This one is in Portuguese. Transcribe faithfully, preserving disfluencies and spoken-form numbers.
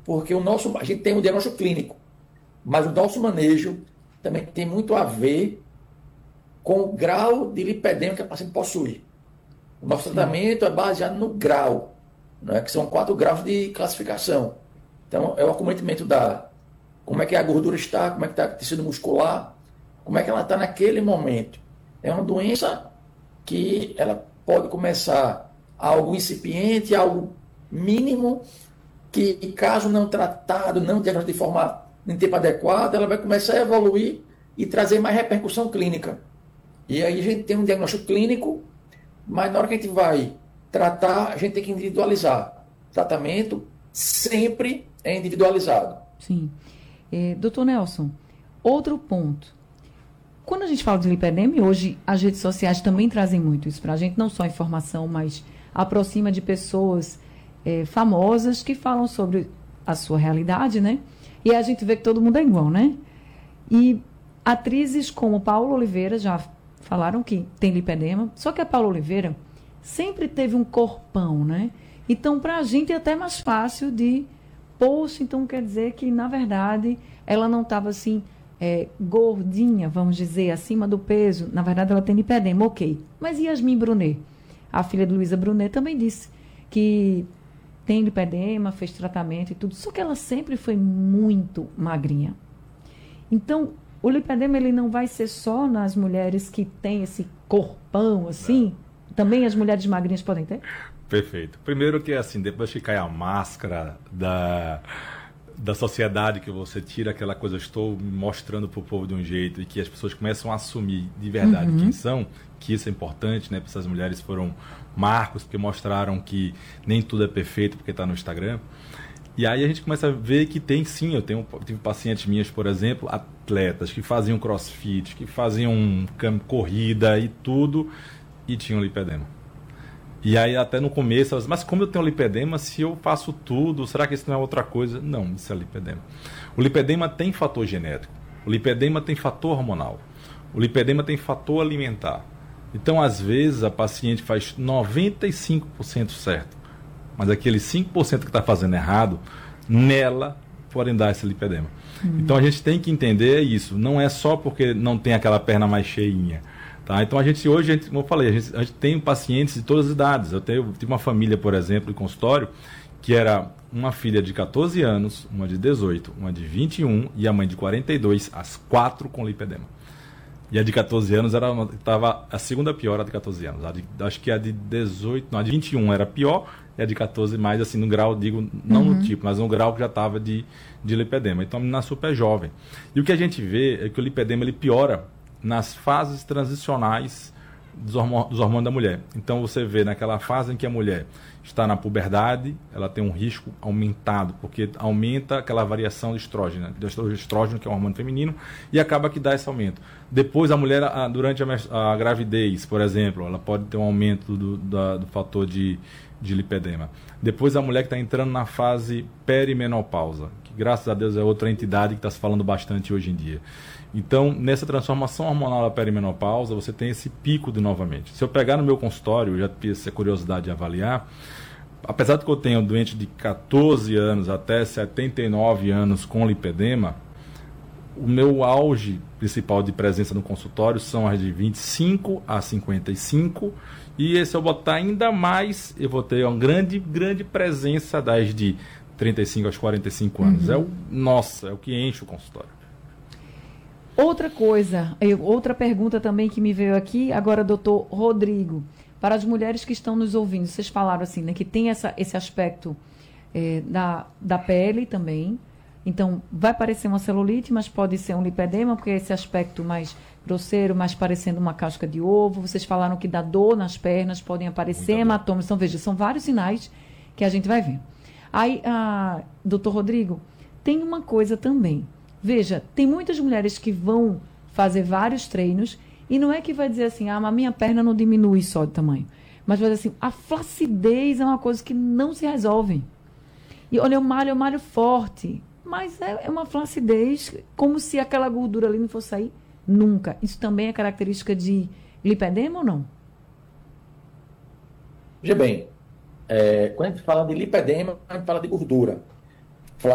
porque o nosso, a gente tem um diagnóstico clínico, mas o nosso manejo também tem muito a ver com o grau de lipedema que a paciente possui. O nosso Sim. tratamento é baseado no grau, né, que são quatro graus de classificação. Então, é o acometimento da... Como é que a gordura está, como é que está o tecido muscular, como é que ela está naquele momento. É uma doença que ela pode começar algo incipiente, algo mínimo, que caso não tratado, não diagnosticado de forma em tempo adequado, ela vai começar a evoluir e trazer mais repercussão clínica. E aí a gente tem um diagnóstico clínico, mas na hora que a gente vai tratar, a gente tem que individualizar. O tratamento sempre é individualizado. Sim. É, doutor Nelson, outro ponto. Quando a gente fala de lipedema, e hoje as redes sociais também trazem muito isso para a gente, não só informação, mas aproxima de pessoas é, famosas que falam sobre a sua realidade, né? E a gente vê que todo mundo é igual, né? E atrizes como Paula Oliveira já falaram que tem lipedema, só que a Paula Oliveira sempre teve um corpão, né? Então, para a gente é até mais fácil de... Poxa, então quer dizer que, na verdade, ela não estava assim, é, gordinha, vamos dizer, acima do peso. Na verdade, ela tem lipedema, ok. Mas Yasmin Brunet, a filha de Luísa Brunet, também disse que tem lipedema, fez tratamento e tudo. Só que ela sempre foi muito magrinha. Então, o lipedema ele não vai ser só nas mulheres que têm esse corpão assim? Não. Também as mulheres magrinhas podem ter? Perfeito. Primeiro que, assim, depois que cai a máscara da, da sociedade, que você tira aquela coisa, estou mostrando para o povo de um jeito, e que as pessoas começam a assumir de verdade uhum. quem são, que isso é importante, né? Essas mulheres foram marcos, porque mostraram que nem tudo é perfeito, porque está no Instagram. E aí a gente começa a ver que tem sim, eu tenho, tive pacientes minhas, por exemplo, atletas que faziam crossfit, que faziam corrida e tudo, e tinham lipedema. E aí até no começo, elas, mas como eu tenho lipedema, se eu faço tudo, será que isso não é outra coisa? Não, isso é lipedema. O lipedema tem fator genético, o lipedema tem fator hormonal, o lipedema tem fator alimentar. Então, às vezes, a paciente faz noventa e cinco por cento certo, mas aquele cinco por cento que está fazendo errado, nela podem dar esse lipedema. Uhum. Então, a gente tem que entender isso, não é só porque não tem aquela perna mais cheinha. Tá? Então, a gente hoje, a gente, como eu falei, a gente, a gente tem pacientes de todas as idades. Eu tenho, tive uma família, por exemplo, em consultório, que era uma filha de catorze anos, uma de dezoito, uma de vinte e um e a mãe de quarenta e dois, as quatro com lipedema. E a de catorze anos estava a segunda pior, a de catorze anos. A de, acho que a de dezoito, não, a de vinte e um era pior, e a de catorze mais, assim, no grau, digo, não uhum. no tipo, mas no grau que já estava de, de lipedema. Então, a menina super jovem. E o que a gente vê é que o lipedema ele piora nas fases transicionais dos, hormônios, dos hormônios da mulher. Então, você vê naquela fase em que a mulher está na puberdade, ela tem um risco aumentado, porque aumenta aquela variação de estrógeno, do estrógeno, que é um hormônio feminino, e acaba que dá esse aumento. Depois, a mulher, durante a, a gravidez, por exemplo, ela pode ter um aumento do, da, do fator de, de lipedema. Depois, a mulher que está entrando na fase perimenopausa, que graças a Deus é outra entidade que está se falando bastante hoje em dia. Então, nessa transformação hormonal da perimenopausa, você tem esse pico de novamente. Se eu pegar no meu consultório, eu já tive essa curiosidade de avaliar, apesar de que eu tenho doente de catorze anos até setenta e nove anos com lipedema, o meu auge principal de presença no consultório são as de vinte e cinco a cinquenta e cinco, e se eu botar ainda mais, eu vou ter uma grande, grande presença das de trinta e cinco aos quarenta e cinco anos. Uhum. É o, nossa, é o que enche o consultório. Outra coisa, eu, outra pergunta também que me veio aqui, agora, doutor Rodrigo, para as mulheres que estão nos ouvindo, vocês falaram assim, né, que tem essa, esse aspecto é, da, da pele também, então vai parecer uma celulite, mas pode ser um lipedema, porque é esse aspecto mais grosseiro, mais parecendo uma casca de ovo. Vocês falaram que dá dor nas pernas, podem aparecer hematomas, então veja, são vários sinais que a gente vai ver. Aí, a, doutor Rodrigo, tem uma coisa também. Veja, tem muitas mulheres que vão fazer vários treinos e não é que vai dizer assim, ah, mas a minha perna não diminui só de tamanho. Mas vai dizer assim, a flacidez é uma coisa que não se resolve. E olha, eu malho, eu malho forte. Mas é, é uma flacidez como se aquela gordura ali não fosse sair nunca. Isso também é característica de lipedema ou não? Veja bem, é, quando a gente fala de lipedema, a gente fala de gordura.